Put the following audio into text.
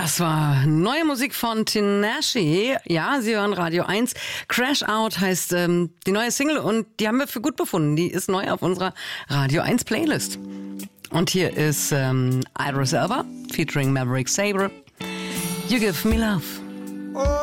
Das war neue Musik von Tinashe. Ja, Sie hören Radio 1. Crash Out heißt die neue Single und die haben wir für gut befunden. Die ist neu auf unserer Radio 1 Playlist. Und hier ist Idris Elba featuring Maverick Sabre. You Give Me Love.